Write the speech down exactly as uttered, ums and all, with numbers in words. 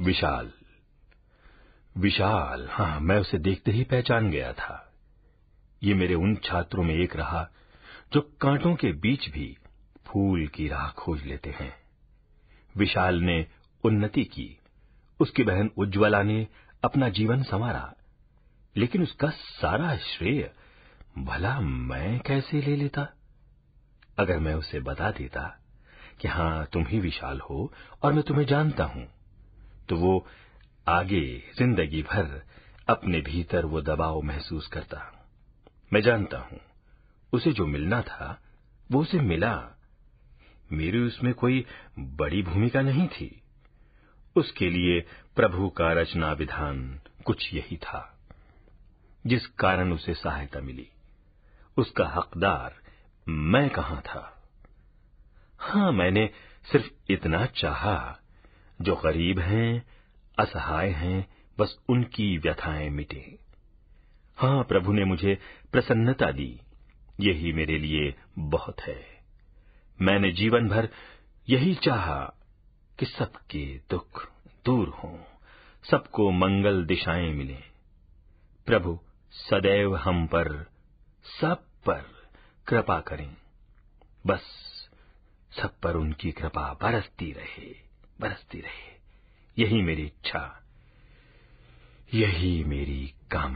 विशाल। विशाल, हाँ, मैं उसे देखते ही पहचान गया था। ये मेरे उन छात्रों में एक रहा जो कांटों के बीच भी फूल की राह खोज लेते हैं। विशाल ने उन्नति की, उसकी बहन उज्ज्वला ने अपना जीवन संवारा, लेकिन उसका सारा श्रेय भला मैं कैसे ले लेता? अगर मैं उसे बता देता कि हां, तुम ही विशाल हो और मैं तुम्हें जानता हूं, तो वो आगे जिंदगी भर अपने भीतर वो दबाव महसूस करता। मैं जानता हूं, उसे जो मिलना था वो उसे मिला। मेरी उसमें कोई बड़ी भूमिका नहीं थी। उसके लिए प्रभु का रचना विधान कुछ यही था, जिस कारण उसे सहायता मिली। उसका हकदार मैं कहां था? हां, मैंने सिर्फ इतना चाहा, जो गरीब हैं, असहाय हैं, बस उनकी व्यथाएं मिटे। हां, प्रभु ने मुझे प्रसन्नता दी, यही मेरे लिए बहुत है। मैंने जीवन भर यही चाहा कि सबके दुख दूर हों, सबको मंगल दिशाएं मिलें। प्रभु सदैव हम पर, सब पर कृपा करें। बस सब पर उनकी कृपा बरसती रहे, बरसती रहे। यही मेरी इच्छा, यही मेरी कामना।